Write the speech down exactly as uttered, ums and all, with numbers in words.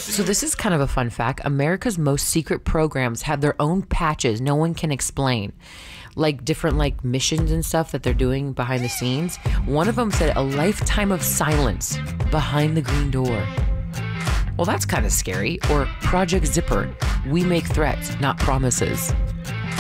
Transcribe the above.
So this is kind of a fun fact. America's most secret programs have their own patches no one can explain. Like different like missions and stuff that they're doing behind the scenes. One of them said a lifetime of silence behind the green door. Well, that's kind of scary. Or Project Zipper. We make threats, not promises.